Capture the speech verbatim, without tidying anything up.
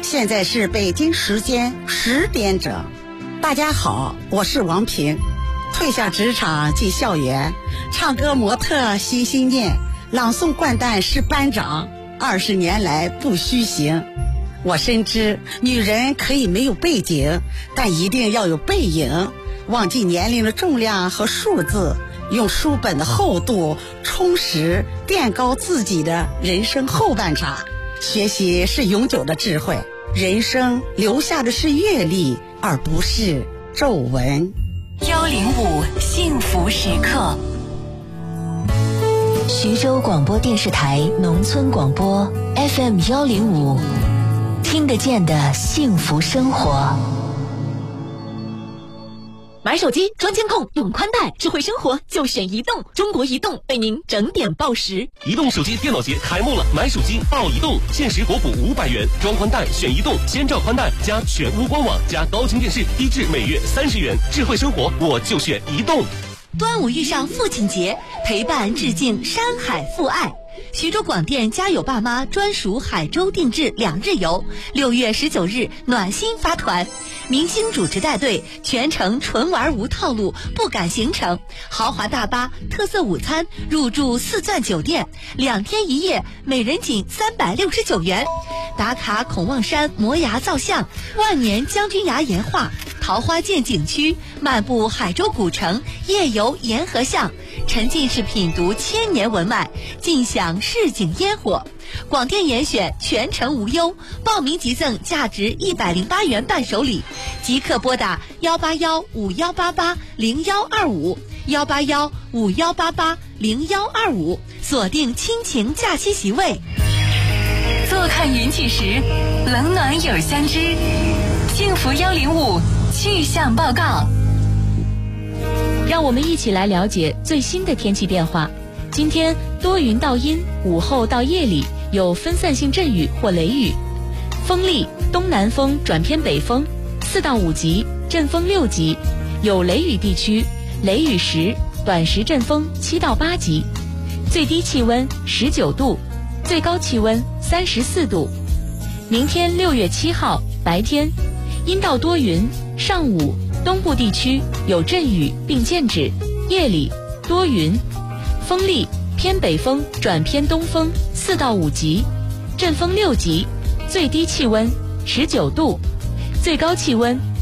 现在是北京时间十点整。大家好，我是王平，退下职场进校园，唱歌模特心心念，朗诵掼蛋是班长，二十年来不虚行。我深知女人可以没有背景，但一定要有背影，忘记年龄的重量和数字，用书本的厚度充实垫高自己的人生后半场。学习是永久的智慧，人生留下的是阅历，而不是皱纹。 幺零五幸福时刻， 徐州广播电视台农村广播 F M 幺零五，听得见的幸福生活。 买手机装监控用宽带，智慧生活就选移动。中国移动为您整点报时。 移动手机电脑节开幕了，买手机报移动，限时国补五百元，装宽带选移动，先兆宽带加全屋官网加高清电视，低至每月三十元。智慧生活我就选移动。 端午遇上父亲节，陪伴致敬山海父爱。徐州广电家有爸妈专属海州定制两日游，六月十九日暖心发团，明星主持带队，全程纯玩无套路，不赶行程，豪华大巴，特色午餐，入住四钻酒店，两天一夜，每人仅三百六十九元。打卡孔望山摩崖造像，万年将军崖岩画，桃花涧景区，漫步海州古城，夜游沿河巷，沉浸式品读千年文脉，尽享市井烟火。广电严选全程无忧，报名即赠价值一百零八元伴手礼，即刻拨打幺八幺五幺八八零幺二五幺八幺五幺八八零幺二五，锁定亲情假期席位。 坐看云起时，冷暖有相知。幸福幺零五气象报告， 让我们一起来了解最新的天气变化。今天多云到阴，午后到夜里有分散性阵雨或雷雨，风力东南风转偏北风，四到五级，阵风六级，有雷雨地区雷雨时短时阵风七到八级，最低气温十九度，最高气温三十四度。明天六月七号白天阴到多云，上午东部地区有阵雨并见止，夜里多云，风力偏北风转偏东风四到五级，阵风六级，最低气温十九度，最高气温